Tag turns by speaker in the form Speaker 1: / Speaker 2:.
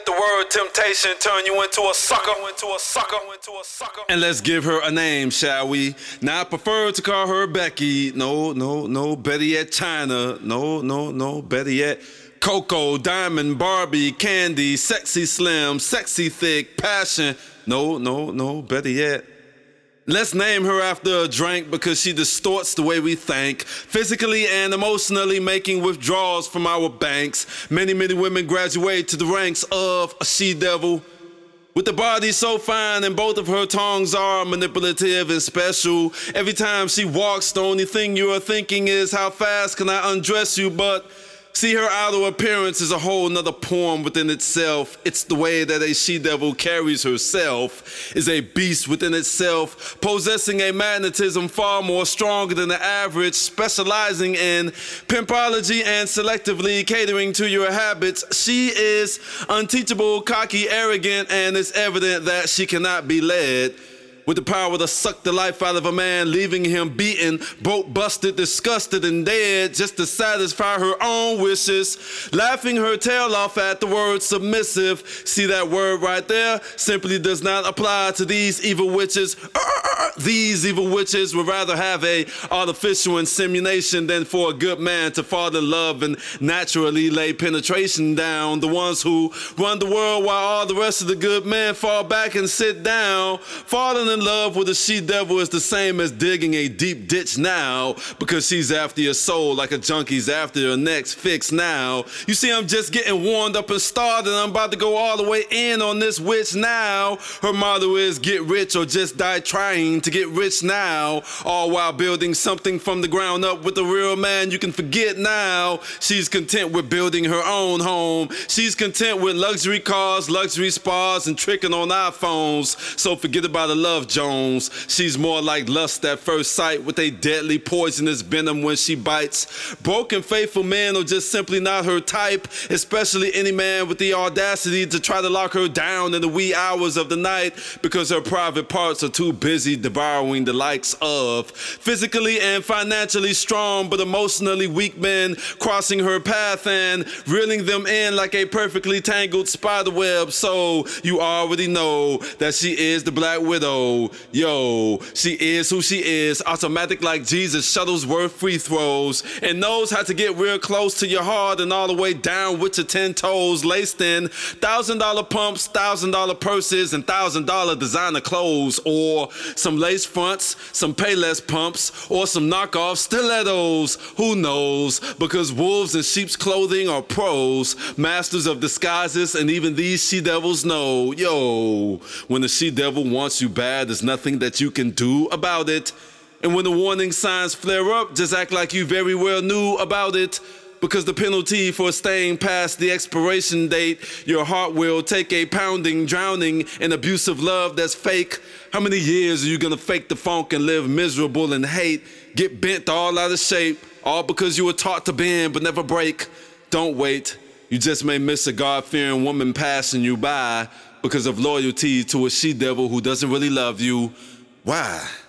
Speaker 1: the word temptation turn you into a sucker. And let's give her a name, shall we? Now I prefer to call her Becky. No, better yet China. No, better yet Coco, Diamond, Barbie, Candy, Sexy Slim, Sexy Thick, Passion. No, better yet. Let's name her after a drink because she distorts the way we think, physically and emotionally making withdrawals from our banks. Many women graduate to the ranks of a she-devil. With the body so fine and both of her tongues are manipulative and special. Every time she walks, the only thing you are thinking is how fast can I undress you, but see, her outer appearance is a whole nother poem within itself. It's the way that a she-devil carries herself, is a beast within itself, possessing a magnetism far more stronger than the average, specializing in pimpology and selectively catering to your habits. She is unteachable, cocky, arrogant, and it's evident that she cannot be led. With the power to suck the life out of a man, leaving him beaten, broke, busted, disgusted, and dead just to satisfy her own wishes, laughing her tail off at the word submissive. See that word right there? Simply does not apply to these evil witches. These evil witches would rather have a artificial insemination than for a good man to fall in love and naturally lay penetration down. The ones who run the world while all the rest of the good men fall back and sit down. Falling in love with a she-devil is the same as digging a deep ditch now, because she's after your soul like a junkie's after your next fix now. You see, I'm just getting warmed up and started. I'm about to go all the way in on this witch now. Her motto is get rich or just die trying to get rich now, all while building something from the ground up with a real man you can forget now. She's content with building her own home. She's content with luxury cars, luxury spas, and tricking on iPhones. So forget about the love Jones. She's more like lust at first sight with a deadly poisonous venom when she bites. Broken faithful men are just simply not her type, especially any man with the audacity to try to lock her down in the wee hours of the night because her private parts are too busy devouring the likes of physically and financially strong but emotionally weak men crossing her path and reeling them in like a perfectly tangled spiderweb. So you already know that she is the Black Widow. Yo, she is who she is, automatic like Jesus, Shuttlesworth free throws, and knows how to get real close to your heart and all the way down with your 10 toes, laced in $1,000 pumps, $1,000 purses, and $1,000 designer clothes, or some lace fronts, some Payless pumps, or some knockoff stilettos. Who knows? Because wolves in sheep's clothing are pros, masters of disguises, and even these she-devils know. Yo, when the she-devil wants you bad, there's nothing that you can do about it. And when the warning signs flare up, just act like you very well knew about it. Because the penalty for staying past the expiration date, your heart will take a pounding, drowning in abusive love that's fake. How many years are you gonna fake the funk and live miserable in hate? Get bent all out of shape, all because you were taught to bend but never break. Don't wait. You just may miss a God-fearing woman passing you by because of loyalty to a she-devil who doesn't really love you. Why?